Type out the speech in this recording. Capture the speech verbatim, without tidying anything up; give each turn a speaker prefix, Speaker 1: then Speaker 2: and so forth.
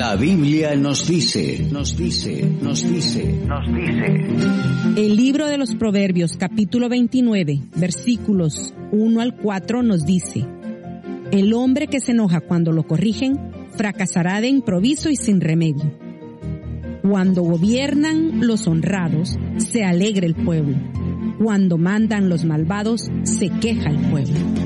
Speaker 1: La Biblia nos dice, nos dice, nos dice, nos dice.
Speaker 2: El libro de los Proverbios, capítulo veintinueve, versículos uno al cuatro nos dice: el hombre que se enoja cuando lo corrigen, fracasará de improviso y sin remedio. Cuando gobiernan los honrados, se alegra el pueblo. Cuando mandan los malvados, se queja el pueblo.